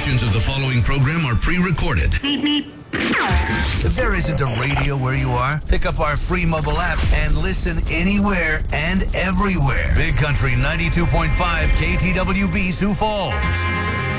Portions of the following program are pre-recorded. If there isn't a radio where you are, pick up our free mobile app and listen anywhere and everywhere. Big Country 92.5 KTWB Sioux Falls.